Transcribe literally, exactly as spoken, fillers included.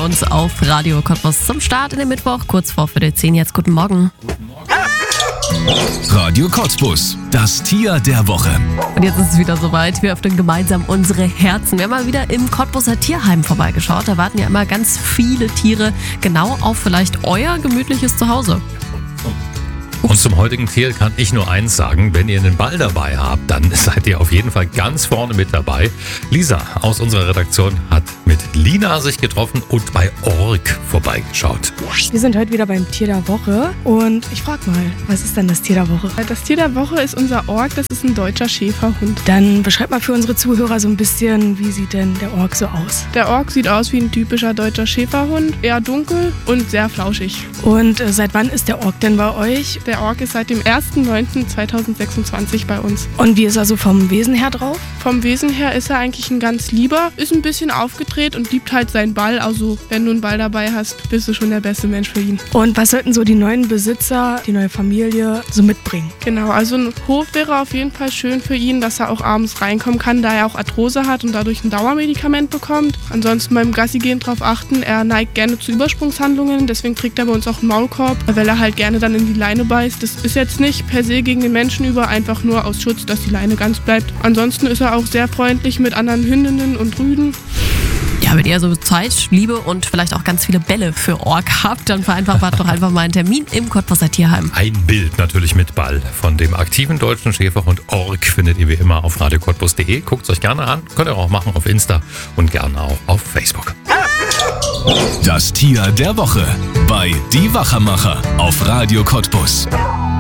uns auf Radio Cottbus zum Start in den Mittwoch, kurz vor Viertel zehn. Jetzt guten Morgen. Radio Cottbus, das Tier der Woche. Und jetzt ist es wieder soweit. Wir öffnen gemeinsam unsere Herzen. Wir haben mal wieder im Cottbuser Tierheim vorbeigeschaut. Da warten ja immer ganz viele Tiere genau auf vielleicht euer gemütliches Zuhause. Und zum heutigen Tier kann ich nur eins sagen: Wenn ihr einen Ball dabei habt, dann seid ihr auf jeden Fall ganz vorne mit dabei. Lisa aus unserer Redaktion hat mit Lina sich getroffen und bei Ork vorbeigeschaut. Wir sind heute wieder beim Tier der Woche und ich frage mal, was ist denn das Tier der Woche? Das Tier der Woche ist unser Ork, das ist ein deutscher Schäferhund. Dann beschreib mal für unsere Zuhörer so ein bisschen, wie sieht denn der Ork so aus? Der Ork sieht aus wie ein typischer deutscher Schäferhund, eher dunkel und sehr flauschig. Und äh, seit wann ist der Ork denn bei euch? Der Ork ist seit dem ersten neunten zweitausendsechsundzwanzig bei uns. Und wie ist er so vom Wesen her drauf? Vom Wesen her ist er eigentlich ein ganz lieber, ist ein bisschen aufgedreht und liebt halt seinen Ball. Also wenn du einen Ball dabei hast, bist du schon der beste Mensch für ihn. Und was sollten so die neuen Besitzer, die neue Familie so mitbringen? Genau, also ein Hof wäre auf jeden Fall schön für ihn, dass er auch abends reinkommen kann, da er auch Arthrose hat und dadurch ein Dauermedikament bekommt. Ansonsten beim Gassi gehen drauf achten, er neigt gerne zu Übersprungshandlungen, deswegen trägt er bei uns auch einen Maulkorb, weil er halt gerne dann in die Leine beißt. Das ist jetzt nicht per se gegen den Menschen über, einfach nur aus Schutz, dass die Leine ganz bleibt. Ansonsten ist er auch sehr freundlich mit anderen Hündinnen und Rüden. Ja, wenn ihr so Zeit, Liebe und vielleicht auch ganz viele Bälle für Ork habt, dann vereinbart doch einfach mal einen Termin im Cottbuser Tierheim. Ein Bild natürlich mit Ball von dem aktiven deutschen Schäferhund Ork findet ihr wie immer auf radio cottbus punkt de. Guckt es euch gerne an, könnt ihr auch machen auf Insta und gerne auch auf Facebook. Das Tier der Woche bei Die Wachermacher auf Radio Cottbus.